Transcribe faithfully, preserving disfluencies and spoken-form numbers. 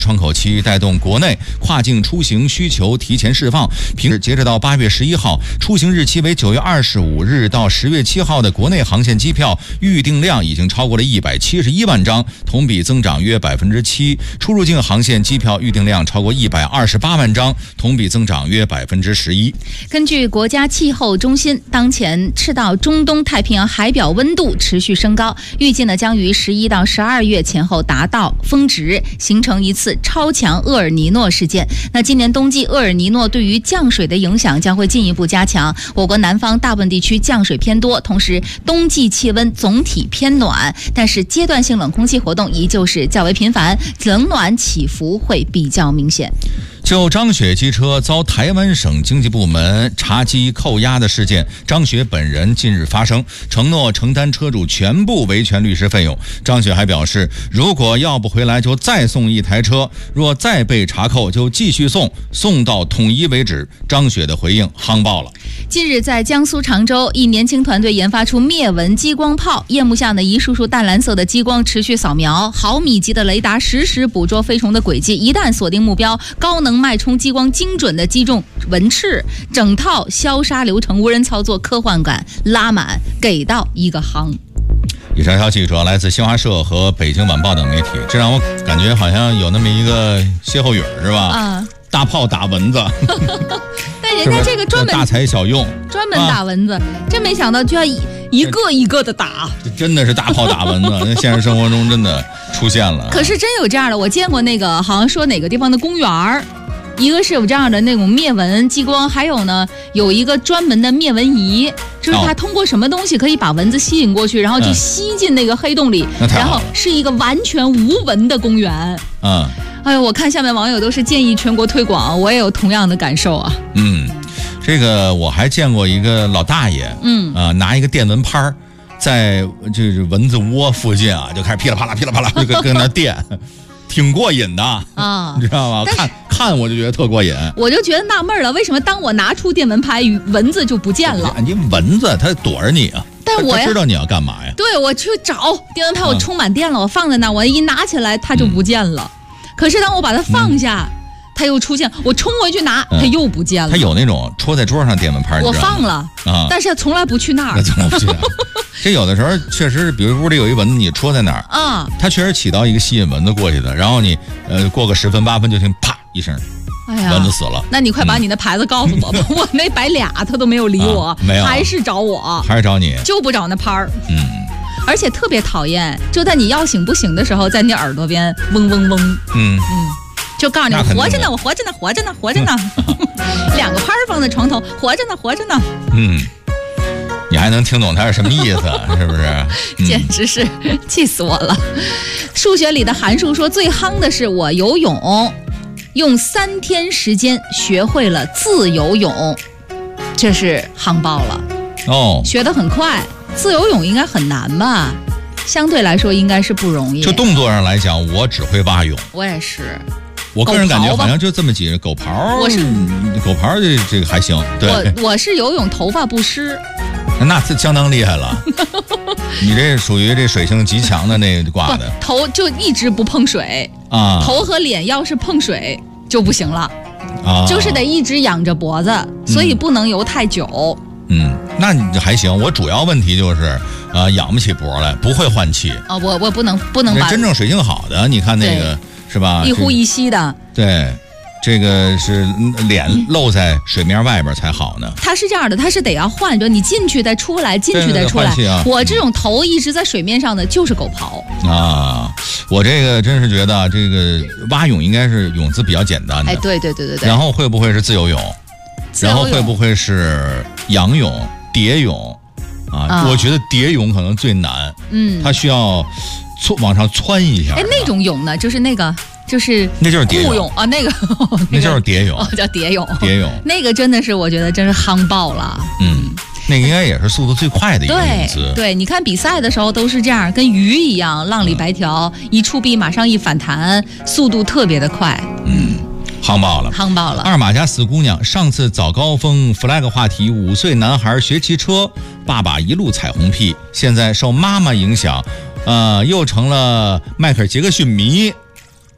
窗口期带动国内跨境出行需求提前释放。平日截止到八月十一号，出行日期为九月二十五日到十月七号的国内航线机票预订量已经超过了一百七十一万张，同比增长约百分之七。出入境航线机票预订量超过一百二十八万张，同比增长约百分之十一。 根据国家气候中心，当前赤道中东太平洋海表温度持续升高，预计呢将于十一到十二月前后达到峰值，形成一次超强厄尔尼诺事件。那今年冬季厄尔尼诺对于降水的影响将会进一步加强，我国南方大部分地区降水偏多，同时冬季气温总体偏暖，但是阶段性冷空气活动依旧是较为频繁，冷暖起伏会比较明显。 就张雪机车遭台湾省经济部门查缉扣押的事件，张雪本人近日发声，承诺承担车主全部维权律师费用。张雪还表示，如果要不回来就再送一台车，若再被查扣就继续送，送到统一为止。张雪的回应夯爆了。 近日在江苏常州，一年轻团队研发出灭蚊激光炮，夜幕下呢，一束束淡蓝色的激光持续扫描，毫米级的雷达实时捕捉飞虫的轨迹，一旦锁定目标，高能脉冲激光精准的击中蚊翅，整套消杀流程无人操作，科幻感拉满，给到一个夯。 以上消息主要来自新华社和北京晚报等媒体，这让我感觉好像有那么一个歇后语是吧？啊，大炮打蚊子。 但人家这个专门大材小用， 专门打蚊子，啊、真没想到就要一一个一个的打， 这真的是大炮打蚊子。那现实生活中真的出现了。 可是真有这样的，我见过那个好像说哪个地方的公园一个是有这样的那种灭蚊激光，还有呢有一个专门的灭蚊仪，就是它通过什么东西可以把蚊子吸引过去，然后就吸进那个黑洞里， 嗯、 然后是一个完全无蚊的公园。 嗯， 哎呦，我看下面网友都是建议全国推广，我也有同样的感受啊。 嗯，这个我还见过一个老大爷，嗯啊、呃，拿一个电蚊拍在就是蚊子窝附近啊，就开始噼里啪啦噼里啪啦就跟跟那电。挺过瘾的啊，你知道吗？看看我就觉得特过瘾， 我就觉得纳闷了，为什么当我拿出电蚊拍，蚊子就不见了？ 你蚊子它躲着你啊， 但我他知道你要干嘛呀？ 对，我去找电蚊拍，我充满电了，嗯、我放在那，我一拿起来它就不见了。嗯、可是当我把它放下。嗯它又出现，我冲回去拿，它又不见了。 它有那种戳在桌上电蚊拍， 我放了啊，但是从来不去那儿。 那从来不去那儿。这有的时候确实，比如屋里有一蚊子，你戳在那儿啊，它确实起到一个吸引蚊子过去的。然后你呃过个十分八分，就听啪一声，哎呀，蚊子死了。 那你快把你的牌子告诉我吧，嗯、我那摆俩他都没有理我， 啊、没有， 还是找我， 还是找你， 就不找那拍儿。 嗯。 而且特别讨厌，就在你要醒不醒的时候，在你耳朵边嗡嗡嗡。嗯嗯。就告诉你，我活着呢，我活着呢，活着呢，活着呢，两个拍放在床头，活着呢，活着呢。 嗯，你还能听懂它是什么意思，是不是？ 嗯、简直是气死我了！数学里的函数说，最夯的是我游泳，用三天时间学会了自由泳，这是夯爆了哦，学得很快。自由泳应该很难吧？相对来说应该是不容易。 就动作上来讲，我只会蛙泳。 我也是。 我个人感觉好像就这么几个狗刨， 我是狗刨这这个还行。对， 我我是游泳头发不湿， 那是相当厉害了。你这属于这水性极强的那挂的， 头就一直不碰水啊，头和脸要是碰水就不行了啊，就是得一直仰着脖子，所以不能游太久。 嗯，那你还行。我主要问题就是呃仰不起脖来，不会换气啊。我我不能不能把真正水性好的，你看那个。是吧？ 一呼一吸的， 对，这个是脸露在水面外边才好呢。 它是这样的，它是得要换，就你进去再出来，进去再出来。 啊、 我这种头一直在水面上的就是狗刨啊！我这个真是觉得这个蛙泳应该是泳姿比较简单的， 哎，对对对对对。 然后会不会是自由泳？自由泳然后会不会是仰泳、蝶泳啊？啊我觉得蝶泳可能最难，嗯，它需要。往上窜一下， 哎，那种泳呢，就是那个，就是那就是蝶泳啊，那个那就是蝶泳， 哦，叫蝶泳， 蝶泳， 那个真的是我觉得真是夯爆了， 嗯，那个应该也是速度最快的一个泳姿。 对，你看比赛的时候都是这样，跟鱼一样，浪里白条，嗯、一触壁马上一反弹，速度特别的快， 嗯。夯爆了， 夯爆了！ 二马家死姑娘，上次早高峰 flag 话题，五岁男孩学骑车，爸爸一路彩虹屁，现在受妈妈影响，呃，又成了迈克尔·杰克逊迷。